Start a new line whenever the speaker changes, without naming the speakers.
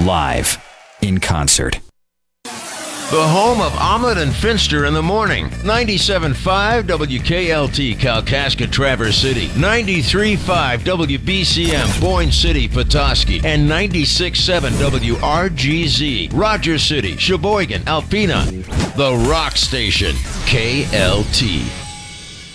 live in concert.
The home of Omelet and Finster in the morning. 97.5 WKLT Kalkaska Traverse City. 93.5 WBCM Boyne City Petoskey. And 96.7 WRGZ Rogers City, Sheboygan, Alpena. The Rock Station. KLT.